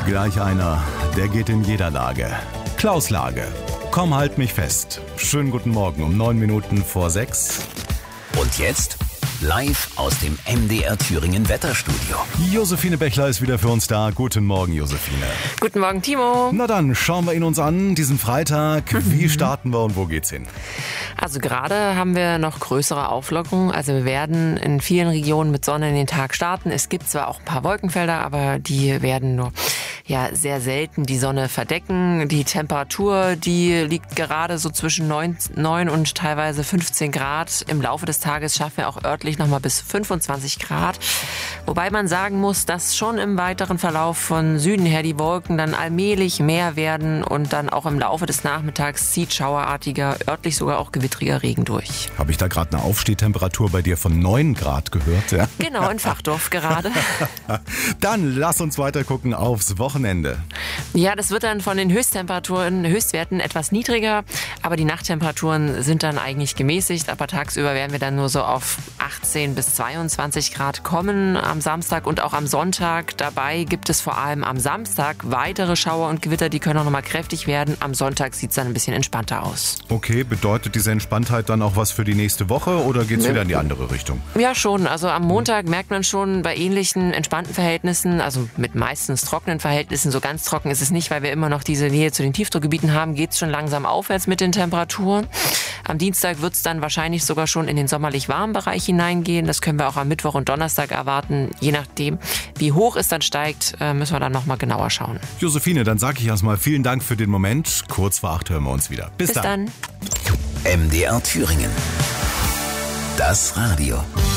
Gleich einer, der geht in jeder Lage. Klaus Lage. Komm, halt mich fest. Schönen guten Morgen um 6:09. Und jetzt live aus dem MDR Thüringen Wetterstudio. Josephine Bechler ist wieder für uns da. Guten Morgen, Josephine. Guten Morgen, Timo. Na dann, schauen wir ihn uns an, diesen Freitag. Wie starten wir und wo geht's hin? Also gerade haben wir noch größere Auflockerungen. Also wir werden in vielen Regionen mit Sonne in den Tag starten. Es gibt zwar auch ein paar Wolkenfelder, aber die werden nur sehr selten die Sonne verdecken. Die Temperatur, die liegt gerade so zwischen 9 und teilweise 15 Grad. Im Laufe des Tages schaffen wir auch örtlich nochmal bis 25 Grad. Wobei man sagen muss, dass schon im weiteren Verlauf von Süden her die Wolken dann allmählich mehr werden und dann auch im Laufe des Nachmittags zieht schauerartiger, örtlich sogar auch gewittriger Regen durch. Habe ich da gerade eine Aufstehtemperatur bei dir von 9 Grad gehört? Ja? Genau, in Fachdorf gerade. Dann lass uns weiter gucken aufs Wochenende. Ja, das wird dann von den Höchstwerten etwas niedriger, aber die Nachttemperaturen sind dann eigentlich gemäßigt. Aber tagsüber werden wir dann nur so auf 18 bis 22 Grad kommen am Samstag und auch am Sonntag. Dabei gibt es vor allem am Samstag weitere Schauer und Gewitter, die können auch nochmal kräftig werden. Am Sonntag sieht es dann ein bisschen entspannter aus. Okay, bedeutet diese Entspanntheit dann auch was für die nächste Woche oder geht es wieder in die andere Richtung? Ja, schon. Also am Montag merkt man schon bei ähnlichen entspannten Verhältnissen, also mit meistens trockenen Verhältnissen, so ganz trocken ist es nicht, weil wir immer noch diese Nähe zu den Tiefdruckgebieten haben, geht es schon langsam aufwärts mit den Temperaturen. Am Dienstag wird es dann wahrscheinlich sogar schon in den sommerlich warmen Bereich hineingehen. Das können wir auch am Mittwoch und Donnerstag erwarten. Je nachdem, wie hoch es dann steigt, müssen wir dann nochmal genauer schauen. Josephine, dann sage ich erstmal vielen Dank für den Moment. Kurz vor 8 hören wir uns wieder. Bis dann. MDR Thüringen. Das Radio.